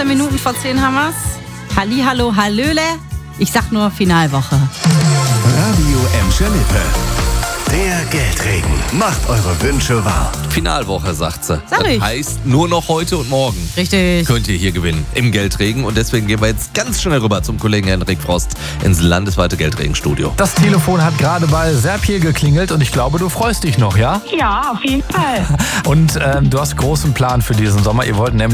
19 Minuten vor 10 haben wir's. Halli, hallo, hallöle. Ich sag nur Finalwoche. Radio Emscher Lippe. Der Geldregen macht eure Wünsche wahr. Finalwoche, sagt sie. Sag ich. Das heißt, nur noch heute und morgen Richtig. könnt ihr hier gewinnen im Geldregen. Und deswegen gehen wir jetzt ganz schnell rüber zum Kollegen Henrik Frost ins landesweite Geldregenstudio. Das Telefon hat gerade bei Serpil geklingelt und ich glaube, du freust dich noch, ja? Ja, auf jeden Fall. Und du hast großen Plan für diesen Sommer. Ihr wollt nämlich